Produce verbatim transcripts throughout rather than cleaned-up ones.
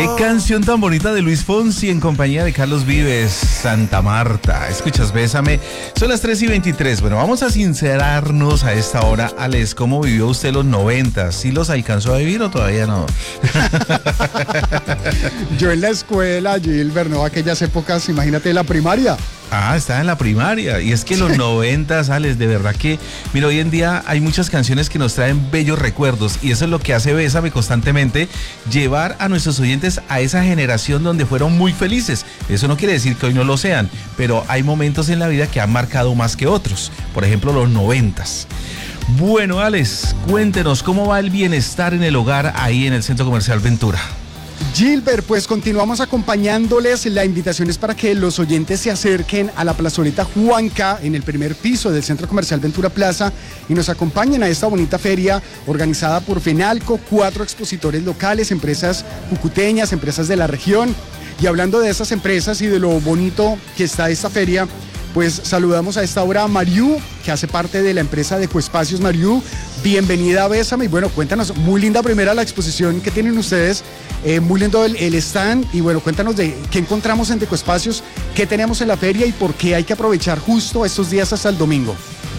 canción tan bonita de Luis Fonsi en compañía de Carlos Vives, Santa Marta. Escuchas, Bésame. Son las tres y veintitrés. Bueno, vamos a sincerarnos a esta hora. Alex, ¿cómo vivió usted los noventas? ¿Sí los alcanzó a vivir o todavía no? Yo en la escuela, Gilbert, no, aquellas épocas, imagínate, la primaria. Ah, estaba en la primaria. Y es que los noventas, Alex, de verdad que, mira, hoy en día hay muchas canciones que nos traen bellos recuerdos y eso es lo que hace Bésame constantemente, llevar a nuestros oyentes a esa generación donde fueron muy felices. Eso no quiere decir que hoy no lo sean, pero hay momentos en la vida que han marcado más que otros. Por ejemplo, los noventas. Bueno, Alex, cuéntenos cómo va el bienestar en el hogar ahí en el Centro Comercial Ventura. Gilbert, pues continuamos acompañándoles. La invitación es para que los oyentes se acerquen a la plazoleta Juanca en el primer piso del Centro Comercial Ventura Plaza y nos acompañen a esta bonita feria organizada por FENALCO, cuatro expositores locales, empresas cucuteñas, empresas de la región. Y hablando de esas empresas y de lo bonito que está esta feria, pues saludamos a esta hora a Mariú, que hace parte de la empresa de Ecoespacios. Mariú, bienvenida a Bésame. Y bueno, cuéntanos, muy linda primera la exposición que tienen ustedes, eh, muy lindo el, el stand. Y bueno, cuéntanos de qué encontramos en Ecoespacios, qué tenemos en la feria y por qué hay que aprovechar justo estos días hasta el domingo.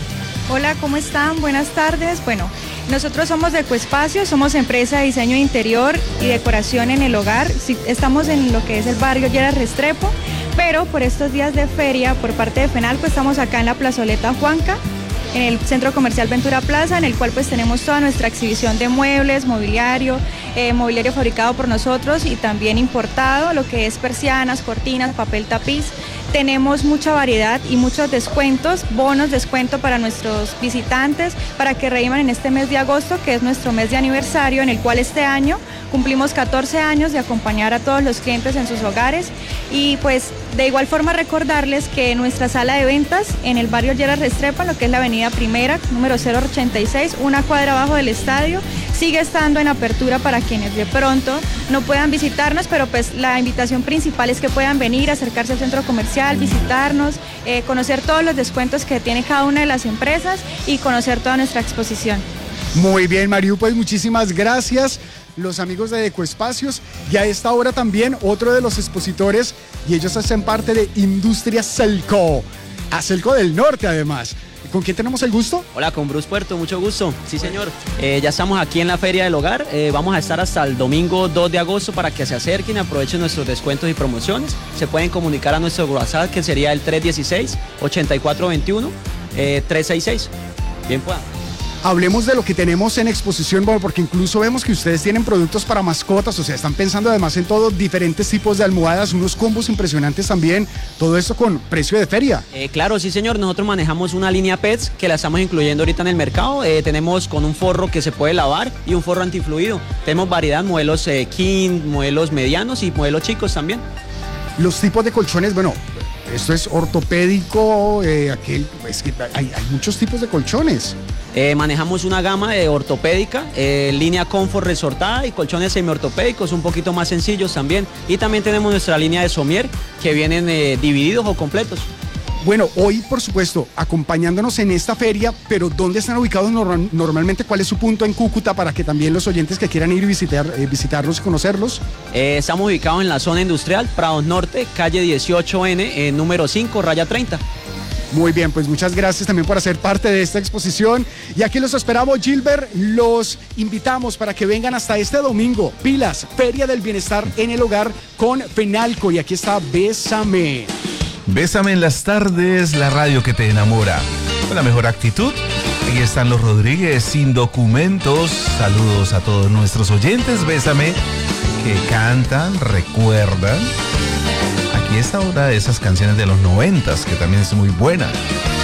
Hola, ¿cómo están? Buenas tardes. Bueno, nosotros somos de Ecoespacios, somos empresa de diseño de interior y decoración en el hogar. Sí, estamos en lo que es el barrio Lleras Restrepo, pero por estos días de feria, por parte de FENALCO, estamos acá en la plazoleta Juanca, en el Centro Comercial Ventura Plaza, en el cual pues tenemos toda nuestra exhibición de muebles, mobiliario, eh, mobiliario fabricado por nosotros y también importado, lo que es persianas, cortinas, papel tapiz. Tenemos mucha variedad y muchos descuentos, bonos descuento para nuestros visitantes, para que rediman en este mes de agosto, que es nuestro mes de aniversario, en el cual este año cumplimos catorce años de acompañar a todos los clientes en sus hogares. Y pues de igual forma recordarles que nuestra sala de ventas en el barrio Lleras Restrepo, en lo que es la avenida Primera, número cero ochenta y seis, una cuadra abajo del estadio, sigue estando en apertura para quienes de pronto no puedan visitarnos, pero pues la invitación principal es que puedan venir, acercarse al centro comercial, visitarnos, eh, conocer todos los descuentos que tiene cada una de las empresas y conocer toda nuestra exposición. Muy bien, Mariú, pues muchísimas gracias. Los amigos de Ecoespacios y a esta hora también otro de los expositores y ellos hacen parte de Industria Celco, a Celco del Norte además. ¿Con quién tenemos el gusto? Hola, con Bruce Puerto, mucho gusto. Sí, señor. Eh, ya estamos aquí en la Feria del Hogar. Eh, vamos a estar hasta el domingo dos de agosto para que se acerquen y aprovechen nuestros descuentos y promociones. Se pueden comunicar a nuestro WhatsApp, que sería el tres uno seis, ocho cuatro dos uno, eh, tres seis seis. Bien pueda. Hablemos de lo que tenemos en exposición, bueno, porque incluso vemos que ustedes tienen productos para mascotas, o sea, están pensando además en todos diferentes tipos de almohadas, unos combos impresionantes también, todo esto con precio de feria. Eh, claro, sí señor, nosotros manejamos una línea Pets que la estamos incluyendo ahorita en el mercado, eh, tenemos con un forro que se puede lavar y un forro antifluido, tenemos variedad, modelos eh, king, modelos medianos y modelos chicos también. Los tipos de colchones, bueno, esto es ortopédico, eh, aquel, es que hay, hay muchos tipos de colchones. Eh, manejamos una gama de ortopédica, eh, línea confort resortada y colchones semiortopédicos un poquito más sencillos también. Y también tenemos nuestra línea de somier que vienen eh, divididos o completos. Bueno, hoy por supuesto acompañándonos en esta feria, pero ¿dónde están ubicados normal, normalmente? ¿Cuál es su punto en Cúcuta para que también los oyentes que quieran ir y visitar, eh, visitarlos y conocerlos? Eh, estamos ubicados en la zona industrial, Prados Norte, calle dieciocho N, eh, número cinco, raya treinta. Muy bien, pues muchas gracias también por hacer parte de esta exposición. Y aquí los esperamos, Gilbert. Los invitamos para que vengan hasta este domingo. Pilas, Feria del Bienestar en el Hogar con FENALCO. Y aquí está Bésame. Bésame en las tardes, la radio que te enamora. Con la mejor actitud. Aquí están los Rodríguez sin documentos. Saludos a todos nuestros oyentes. Bésame, que cantan, recuerdan. Aquí está una de esas canciones de los noventas, que también es muy buena.